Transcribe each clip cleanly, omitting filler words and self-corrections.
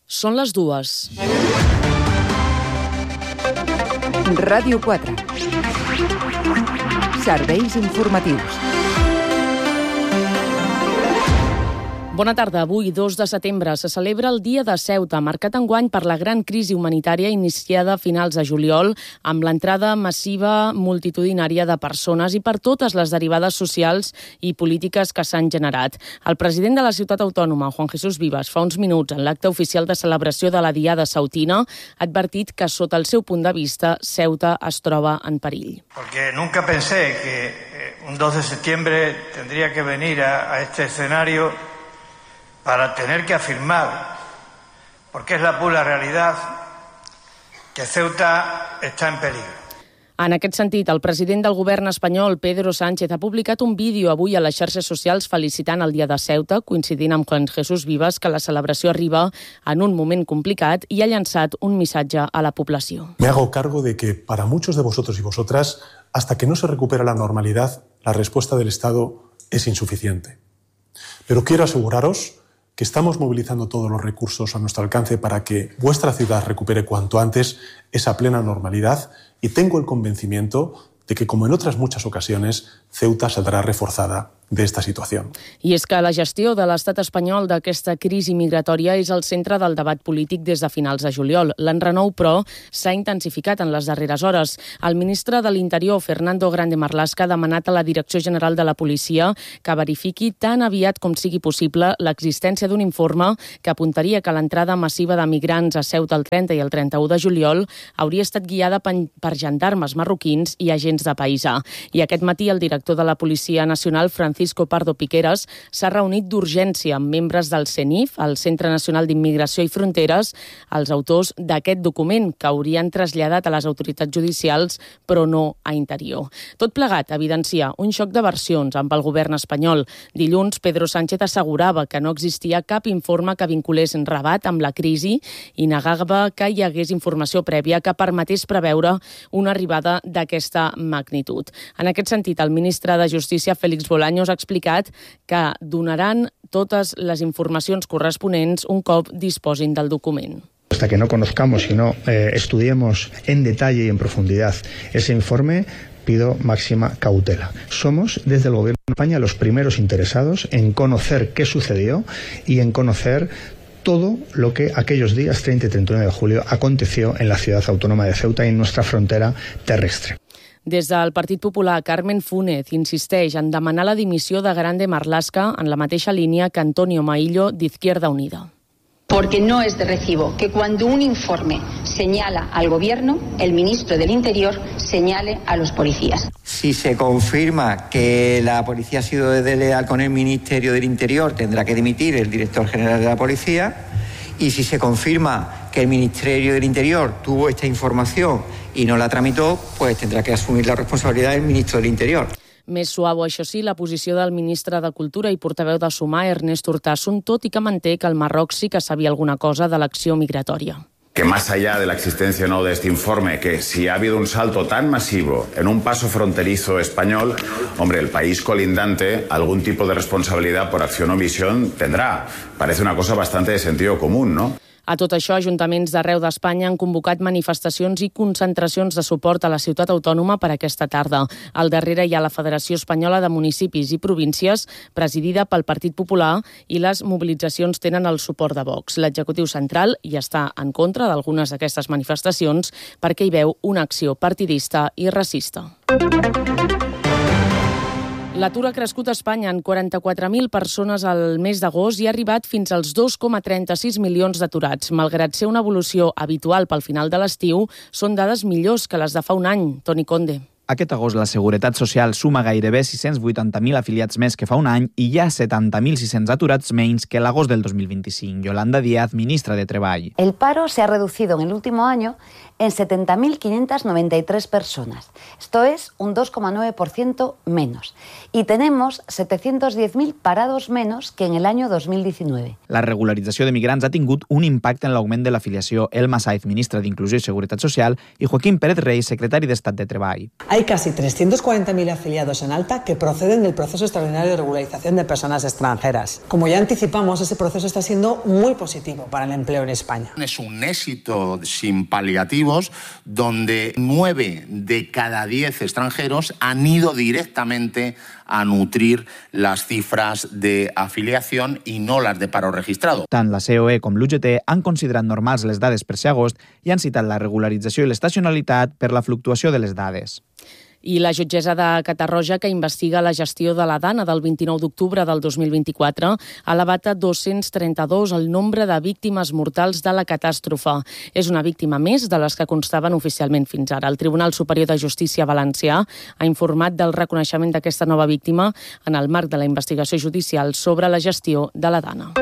Són les 2. Ràdio 4. Serveis informatius. Bona tarda. Avui, 2 de setembre, se celebra el Dia de Ceuta, marcat enguany per la gran crisi humanitària iniciada a finals de juliol, amb l'entrada massiva multitudinària de persones i per totes les derivades socials i polítiques que s'han generat. El president de la ciutat autònoma, Juan Jesús Vivas, fa uns minuts, en l'acte oficial de celebració de la Diada Ceutina, ha advertit que, sota el seu punt de vista, Ceuta es troba en perill. Porque nunca pensé que un 2 de septiembre tendría que venir a este escenario para tener que afirmar, porque es la pura realidad, que Ceuta está en peligro. En aquest sentit, el president del govern espanyol, Pedro Sánchez, ha publicat un vídeo avui a les xarxes socials felicitant el Dia de Ceuta, coincidint amb Juan Jesús Vivas, que la celebració arriba en un moment complicat, i ha llançat un missatge a la població. Me hago cargo de que para muchos de vosotros y vosotras, hasta que no se recupera la normalidad, la respuesta del Estado es insuficiente. Pero quiero aseguraros que estamos movilizando todos los recursos a nuestro alcance para que vuestra ciudad recupere cuanto antes esa plena normalidad y tengo el convencimiento de que, como en otras muchas ocasiones, Ceuta saldrá reforzada de esta situació. I és que la gestió de l'estat espanyol d'aquesta crisi migratòria és el centre del debat polític des de finals de juliol. L'enrenou, però, s'ha intensificat en les darreres hores. El ministre de l'Interior, Fernando Grande Marlaska, ha demanat a la Direcció General de la Policia que verifiqui tan aviat com sigui possible l'existència d'un informe que apuntaria que l'entrada massiva de migrants a Ceuta el 30 i el 31 de juliol hauria estat guiada per gendarmes marroquins i agents de paisà. I aquest matí el director de la Policia Nacional, Francisco Pardo Piqueras, s'ha reunit d'urgència amb membres del CENIF, el Centre Nacional d'Immigració i Fronteres, els autors d'aquest document que haurien traslladat a les autoritats judicials, però no a Interior. Tot plegat evidencia un xoc de versions amb el govern espanyol. Dilluns, Pedro Sánchez assegurava que no existia cap informe que vinculés Rabat amb la crisi i negava que hi hagués informació prèvia que permetés preveure una arribada d'aquesta magnitud. En aquest sentit, el ministre de Justícia, Félix Bolaños, ha explicat que donaran totes les informacions corresponents un cop disposin del document. Hasta que no conozcamos y no estudiemos en detalle y en profundidad ese informe, pido máxima cautela. Somos, desde el Gobierno de España, los primeros interesados en conocer qué sucedió y en conocer todo lo que aquellos días 30 y 31 de julio aconteció en la ciudad autónoma de Ceuta y en nuestra frontera terrestre. Des del Partit Popular, Carmen Fúnez insisteix en demanar la dimissió de Grande Marlaska en la mateixa línia que Antonio Maillo d'Izquierda Unida. Porque no es de recibo que cuando un informe señala al gobierno, el ministro del Interior señale a los policías. Si se confirma que la policía ha sido desleal con el Ministerio del Interior, tendrá que dimitir el director general de la policía. Y si se confirma que el Ministerio del Interior tuvo esta información y no la tramitó, pues tendrá que asumir la responsabilidad del ministro del Interior. Més suau, això sí, la posició del ministre de Cultura i portaveu de Sumar, Ernest Urtasun, tot i que manté que el Marroc sí que sabia alguna cosa de l'acció migratòria. Que más allá de la existencia o no de este informe, que si ha habido un salto tan masivo en un paso fronterizo español, hombre, el país colindante algún tipo de responsabilidad por acción o omisión tendrá. Parece una cosa bastante de sentido común, ¿no? A tot això, ajuntaments d'arreu d'Espanya han convocat manifestacions i concentracions de suport a la ciutat autònoma per aquesta tarda. Al darrere hi ha la Federació Espanyola de Municipis i Províncies, presidida pel Partit Popular, i les mobilitzacions tenen el suport de Vox. L'executiu central hi està en contra d'algunes d'aquestes manifestacions perquè hi veu una acció partidista i racista. L'atur ha crescut a Espanya en 44.000 persones al mes d'agost i ha arribat fins als 2,36 milions d'aturats. Malgrat ser una evolució habitual pel final de l'estiu, són dades millors que les de fa un any. Toni Conde. Aquest agost la Seguretat Social suma gairebé 680.000 afiliats més que fa un any i hi ha 70.600 aturats menys que l'agost del 2025. Yolanda Díaz, ministra de Treball. El paro se ha reducido en el último año en 70.593 personas. Esto es un 2,9% menos. Y tenemos 710.000 parados menos que en el año 2019. La regularització de migrants ha tingut un impacte en l'augment de l'afiliació. Elma Saiz, ministra d'Inclusió i Seguretat Social, i Joaquín Pérez Rey, secretari d'Estat de Treball. Hay Hay casi 340.000 afiliados en Alta que proceden del proceso extraordinario de regularización de personas extranjeras. Como ya anticipamos, ese proceso está siendo muy positivo para el empleo en España. Es un éxito sin paliativos, donde 9 de cada 10 extranjeros han ido directamente a nutrir las cifras de afiliación i no les de paro registrado. Tant la COE com l'UGT han considerat normals les dades per ser agost i han citat la regularització i l'estacionalitat per la fluctuació de les dades. I la jutgessa de Catarroja, que investiga la gestió de la Dana del 29 d'octubre del 2024, ha elevat a 232 el nombre de víctimes mortals de la catàstrofe. És una víctima més de les que constaven oficialment fins ara. El Tribunal Superior de Justícia Valencià ha informat del reconeixement d'aquesta nova víctima en el marc de la investigació judicial sobre la gestió de la Dana.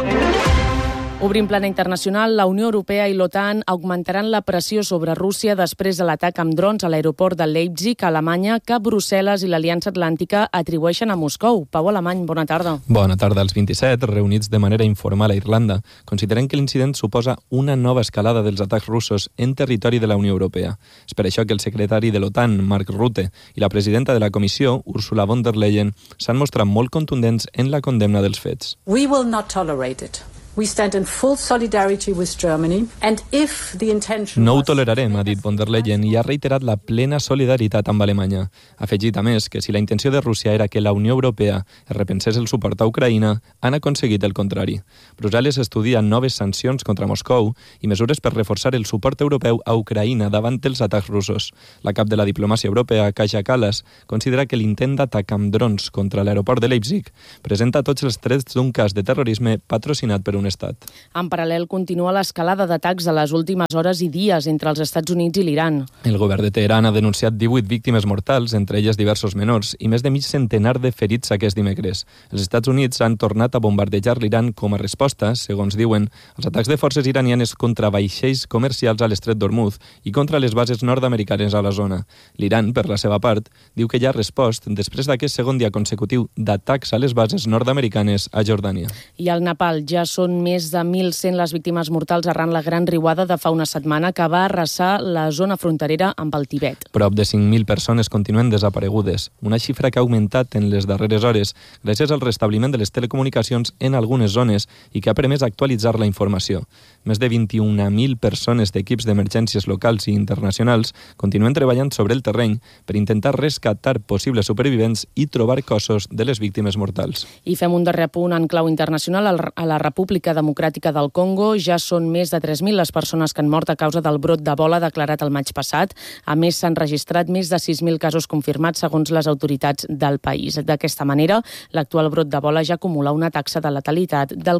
Obrim plana internacional, la Unió Europea i l'OTAN augmentaran la pressió sobre Rússia després de l'atac amb drons a l'aeroport de Leipzig, a Alemanya, que Brussel·les i l'Aliança Atlàntica atribueixen a Moscou. Pau Alemany, bona tarda. Bona tarda. Els 27, reunits de manera informal a Irlanda, consideren que l'incident suposa una nova escalada dels atacs russos en territori de la Unió Europea. És per això que el secretari de l'OTAN, Mark Rutte, i la presidenta de la Comissió, Ursula von der Leyen, s'han mostrat molt contundents en la condemna dels fets. We will not tolerate it. We stand in full solidarity with Germany, and if the intention... No ho tolerarem, ha dit von der Leyen, i ha reiterat la plena solidaritat amb Alemanya. Ha afegit, a més, que si la intenció de Rússia era que la Unió Europea es repensés el suport a Ucraïna, han aconseguit el contrari. Brussel·les estudia noves sancions contra Moscou i mesures per reforçar el suport europeu a Ucraïna davant dels atacs russos. La cap de la diplomàcia europea, Kaja Kallas, considera que l'intent d'atac amb drons contra l'aeroport de Leipzig presenta tots els trets d'un cas de terrorisme patrocinat per un estat. En paral·lel, continua l'escalada d'atacs a les últimes hores i dies entre els Estats Units i l'Iran. El govern de Teheran ha denunciat 18 víctimes mortals, entre elles diversos menors, i més de mig centenar de ferits aquest dimecres. Els Estats Units han tornat a bombardejar l'Iran com a resposta, segons diuen, als atacs de forces iranianes contra vaixells comercials a l'estret d'Hormuz i contra les bases nord-americanes a la zona. L'Iran, per la seva part, diu que ja ha respost després d'aquest segon dia consecutiu d'atacs a les bases nord-americanes a Jordània. I al Nepal ja són més de 1.100 les víctimes mortals arran la gran riuada de fa una setmana que va arrasar la zona fronterera amb el Tibet. Prop de 5.000 persones continuen desaparegudes, una xifra que ha augmentat en les darreres hores gràcies al restabliment de les telecomunicacions en algunes zones i que ha permès actualitzar la informació. Més de 21.000 persones d'equips d'emergències locals i internacionals continuen treballant sobre el terreny per intentar rescatar possibles supervivents i trobar cossos de les víctimes mortals. I fem un darrer apunt en clau internacional a la República Democràtica del Congo. Ja són més de 3.000 les persones que han mort a causa del brot d'Ebola declarat el maig passat. A més, s'han registrat més de 6.000 casos confirmats segons les autoritats del país. D'aquesta manera, l'actual brot d'Ebola ja acumula una taxa de letalitat del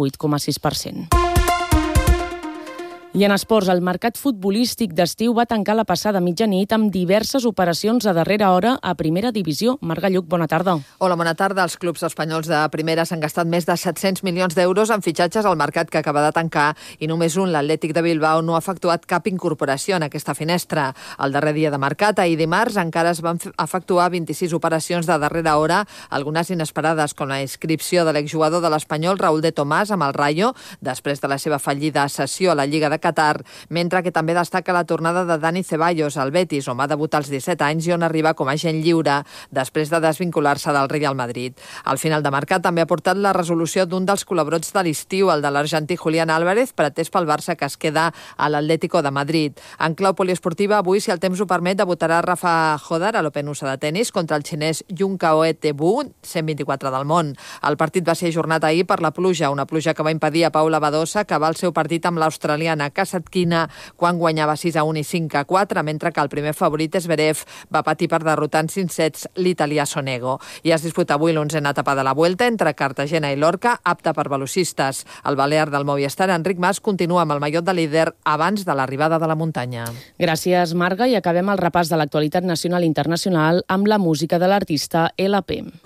48,6%. I en esports, el mercat futbolístic d'estiu va tancar la passada mitjanit amb diverses operacions a darrera hora a primera divisió. Marga Lluc, bona tarda. Hola, bona tarda. Els clubs espanyols de primera s'han gastat més de 700 milions d'euros en fitxatges al mercat que acaba de tancar i només un, l'Atlètic de Bilbao, no ha efectuat cap incorporació en aquesta finestra. El darrer dia de mercat, ahir dimarts, encara es van efectuar 26 operacions de darrera hora, algunes inesperades, com la inscripció de l'exjugador de l'Espanyol, Raúl de Tomàs, amb el Rayo, després de la seva fallida cessió a la Lliga de Qatar, mentre que també destaca la tornada de Dani Ceballos al Betis, on va debutar als 17 anys i on arriba com a agent lliure després de desvincular-se del Real Madrid. Al final de mercat també ha portat la resolució d'un dels col·laborats de l'estiu, el de l'argentí Julián Álvarez, pretès pel Barça, que es queda a l'Atlético de Madrid. En clau poliesportiva, avui, si el temps ho permet, debutarà Rafa Jodar a l'Open USA de tenis contra el xinès Jun Kao Tebu, 124 del món. El partit va ser ajornat ahir per la pluja, una pluja que va impedir a Paula Badosa acabar el seu partit amb l'australiana Kasatkina quan guanyava 6-1 i 5-4, mentre que el primer favorit Zverev va patir per derrotar en 5 sets l'italià Sonego. I es disputa avui l'11a etapa de la Vuelta entre Cartagena i Lorca, apta per velocistes. El balear del Movistar, Enric Mas, continua amb el mallot de líder abans de l'arribada de la muntanya. Gràcies, Marga, i acabem el repàs de l'actualitat nacional i internacional amb la música de l'artista LP.